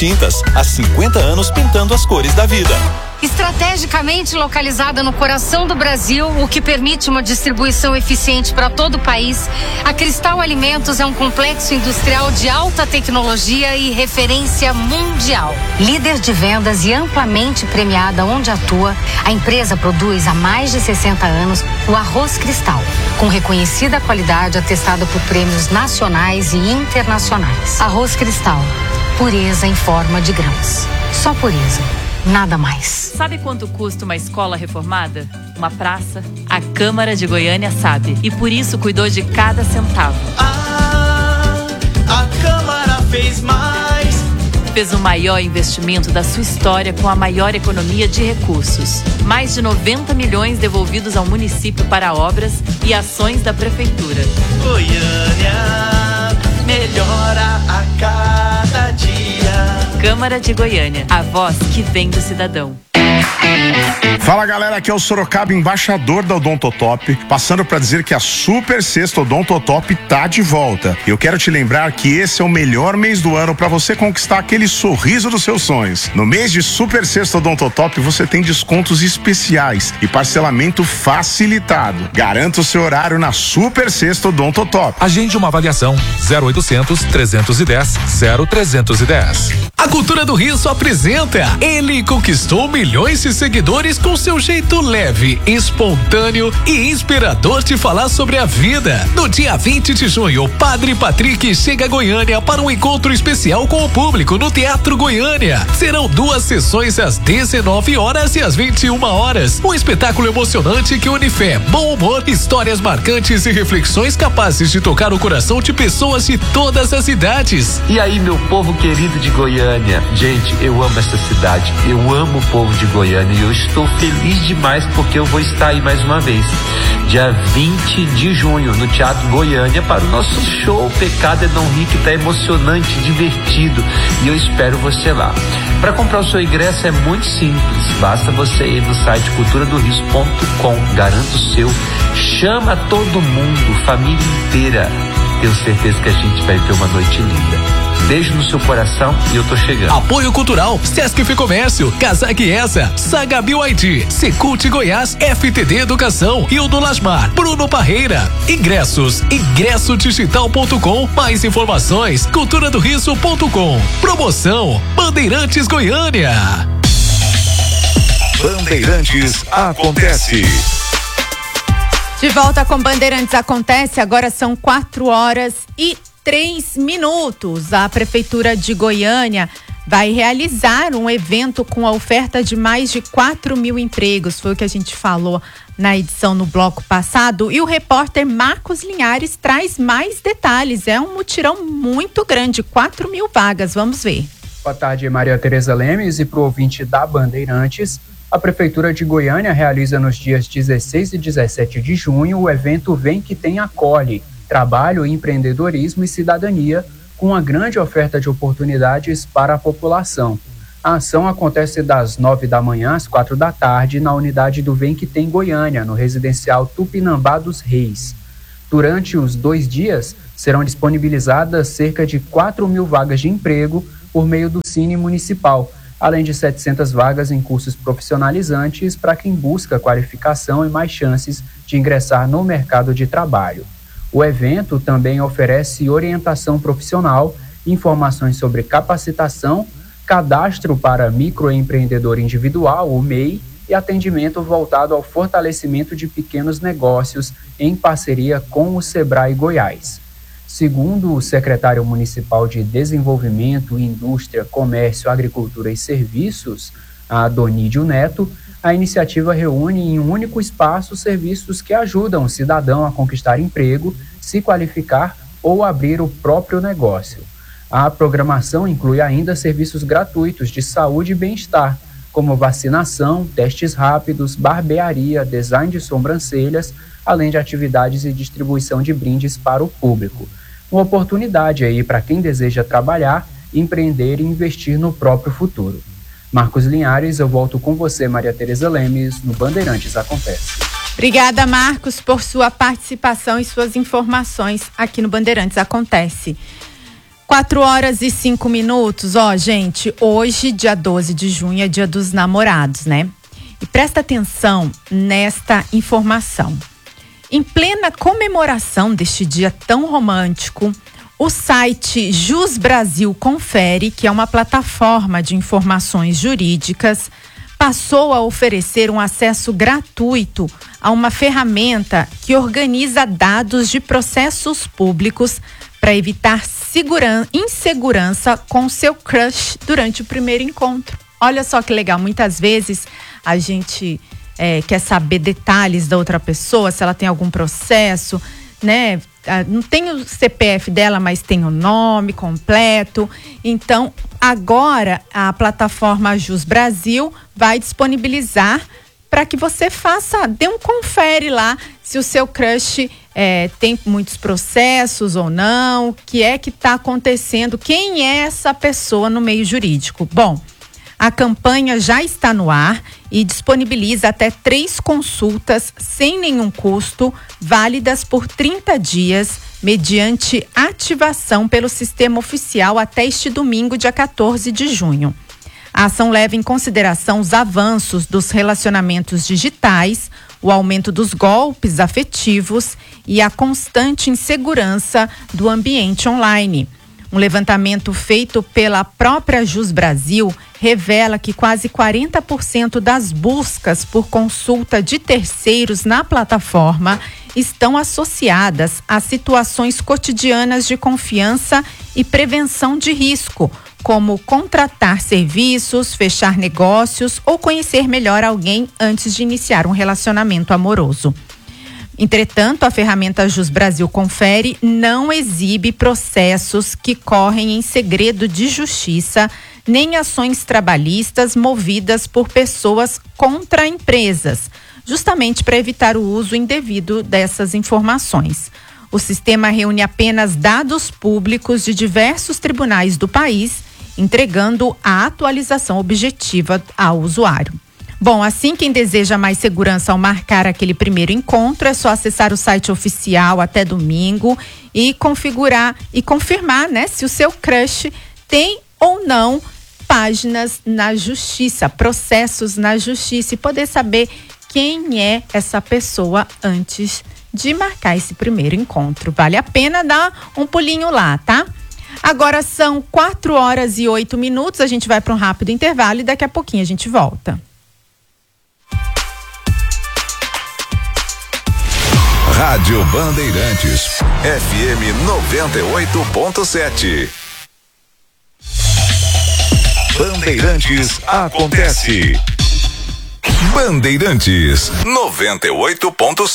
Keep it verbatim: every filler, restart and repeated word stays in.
Tintas, há cinquenta anos pintando as cores da vida. Estrategicamente localizada no coração do Brasil, o que permite uma distribuição eficiente para todo o país, a Cristal Alimentos é um complexo industrial de alta tecnologia e referência mundial. Líder de vendas e amplamente premiada onde atua, a empresa produz há mais de sessenta anos o arroz Cristal, com reconhecida qualidade atestada por prêmios nacionais e internacionais. Arroz Cristal, pureza em forma de grãos. Só pureza. Nada mais. Sabe quanto custa uma escola reformada? Uma praça? A Câmara de Goiânia sabe. E por isso cuidou de cada centavo. Ah, a Câmara fez mais. Fez o maior investimento da sua história com a maior economia de recursos. Mais de noventa milhões devolvidos ao município para obras e ações da Prefeitura. Goiânia melhora a cada dia. Câmara de Goiânia, a voz que vem do cidadão. Fala galera, aqui é o Sorocaba, embaixador da Odontotop, passando para dizer que a Super Sexta Odontotop tá de volta. Eu quero te lembrar que esse é o melhor mês do ano para você conquistar aquele sorriso dos seus sonhos. No mês de Super Sexta Odontotop você tem descontos especiais e parcelamento facilitado. Garanta o seu horário na Super Sexta Odontotop. Agende uma avaliação zero oitocentos, trezentos e dez, zero trezentos e dez. A Cultura do Riso apresenta. Ele conquistou milhões de seguidores com seu jeito leve, espontâneo e inspirador de falar sobre a vida. No dia vinte de junho, Padre Patrick chega a Goiânia para um encontro especial com o público no Teatro Goiânia. Serão duas sessões às dezenove horas e às vinte e uma horas. Um espetáculo emocionante que une fé, bom humor, histórias marcantes e reflexões capazes de tocar o coração de pessoas de todas as idades. E aí, meu povo querido de Goiânia, gente, eu amo essa cidade, eu amo o povo de Goiânia e eu estou feliz demais porque eu vou estar aí mais uma vez, dia vinte de junho, no Teatro Goiânia, para o nosso show Pecado é Não Rir, que está emocionante, divertido, e eu espero você lá. Para comprar o seu ingresso é muito simples, basta você ir no site cultura do riso ponto com, garanta o seu, chama todo mundo, família inteira, tenho certeza que a gente vai ter uma noite linda. Beijo no seu coração e eu tô chegando. Apoio Cultural, Sesc Ficomércio, Casaque Essa, Saga Bio I D, Secult Goiás, F T D Educação e o do Lasmar, Bruno Parreira. Ingressos, ingresso digital ponto com, mais informações, cultura do riso ponto com. Promoção, Bandeirantes Goiânia. Bandeirantes acontece. De volta com Bandeirantes Acontece, agora são quatro horas e três minutos. A Prefeitura de Goiânia vai realizar um evento com a oferta de mais de quatro mil empregos. Foi o que a gente falou na edição no bloco passado. E o repórter Marcos Linhares traz mais detalhes. É um mutirão muito grande, quatro mil vagas. Vamos ver. Boa tarde, Maria Tereza Lemes, e para o ouvinte da Bandeirantes. A Prefeitura de Goiânia realiza nos dias dezesseis e dezessete de junho o evento Vem Que Tem Acolhe, Trabalho, Empreendedorismo e Cidadania, com uma grande oferta de oportunidades para a população. A ação acontece das nove da manhã às quatro da tarde na unidade do Vem Que Tem Goiânia, no residencial Tupinambá dos Reis. Durante os dois dias, serão disponibilizadas cerca de quatro mil vagas de emprego por meio do Cine Municipal, além de setecentas vagas em cursos profissionalizantes para quem busca qualificação e mais chances de ingressar no mercado de trabalho. O evento também oferece orientação profissional, informações sobre capacitação, cadastro para microempreendedor individual, o M E I, e atendimento voltado ao fortalecimento de pequenos negócios em parceria com o Sebrae Goiás. Segundo o secretário municipal de Desenvolvimento, Indústria, Comércio, Agricultura e Serviços, Adonídio Neto, a iniciativa reúne em um único espaço serviços que ajudam o cidadão a conquistar emprego, se qualificar ou abrir o próprio negócio. A programação inclui ainda serviços gratuitos de saúde e bem-estar, como vacinação, testes rápidos, barbearia, design de sobrancelhas, além de atividades e distribuição de brindes para o público. Uma oportunidade aí para quem deseja trabalhar, empreender e investir no próprio futuro. Marcos Linhares, eu volto com você, Maria Tereza Lemes, no Bandeirantes Acontece. Obrigada, Marcos, por sua participação e suas informações aqui no Bandeirantes Acontece. quatro horas e cinco minutos. Ó, gente, hoje, dia doze de junho, é dia dos namorados, né? E presta atenção nesta informação. Em plena comemoração deste dia tão romântico, o site Jus Brasil Confere, que é uma plataforma de informações jurídicas, passou a oferecer um acesso gratuito a uma ferramenta que organiza dados de processos públicos para evitar segurança, insegurança com seu crush durante o primeiro encontro. Olha só que legal, muitas vezes a gente é, quer saber detalhes da outra pessoa, se ela tem algum processo, né? Não tem o C P F dela, mas tem o nome completo. Então, agora a plataforma Jus Brasil vai disponibilizar para que você faça, dê um confere lá se o seu crush é, tem muitos processos ou não, o que é que está acontecendo, quem é essa pessoa no meio jurídico. Bom, a campanha já está no ar e disponibiliza até três consultas sem nenhum custo, válidas por trinta dias, mediante ativação pelo sistema oficial até este domingo, dia quatorze de junho. A ação leva em consideração os avanços dos relacionamentos digitais, o aumento dos golpes afetivos e a constante insegurança do ambiente online. Um levantamento feito pela própria Jus Brasil revela que quase quarenta por cento das buscas por consulta de terceiros na plataforma estão associadas a situações cotidianas de confiança e prevenção de risco, como contratar serviços, fechar negócios ou conhecer melhor alguém antes de iniciar um relacionamento amoroso. Entretanto, a ferramenta Jus Brasil Confere não exibe processos que correm em segredo de justiça, nem ações trabalhistas movidas por pessoas contra empresas, justamente para evitar o uso indevido dessas informações. O sistema reúne apenas dados públicos de diversos tribunais do país, entregando a atualização objetiva ao usuário. Bom, assim, quem deseja mais segurança ao marcar aquele primeiro encontro, é só acessar o site oficial até domingo e configurar e confirmar, né, se o seu crush tem ou não páginas na justiça, processos na justiça, e poder saber quem é essa pessoa antes de marcar esse primeiro encontro. Vale a pena dar um pulinho lá, tá? Agora são quatro horas e oito minutos, a gente vai para um rápido intervalo e daqui a pouquinho a gente volta. Rádio Bandeirantes, F M noventa e oito ponto sete. Bandeirantes acontece. Bandeirantes noventa e oito ponto sete.